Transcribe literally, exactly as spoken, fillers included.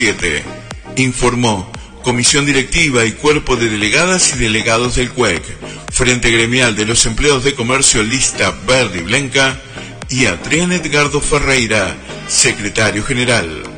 siete. Informó Comisión Directiva y Cuerpo de Delegadas y Delegados del C U E C, Frente Gremial de los Empleados de Comercio Lista Verde y Blanca, y Adrián Edgardo Ferreira, Secretario General.